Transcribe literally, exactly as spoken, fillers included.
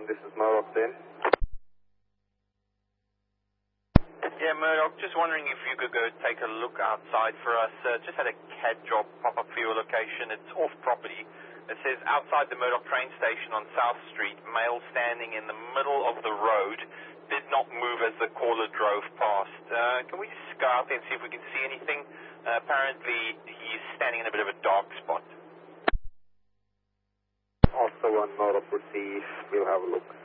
one, this is Murdoch then. Yeah, Murdoch, just wondering if you could go take a look outside for us. Uh, just had a C A D job pop up for your location. It's off property. It says outside the Murdoch train station on South Street, male standing in the middle of the road, did not move as the caller drove past. Uh, can we just go out there and see if we can see anything? Uh, apparently, he's standing in a bit of a dark spot. Also one Murdoch received, we'll have a look.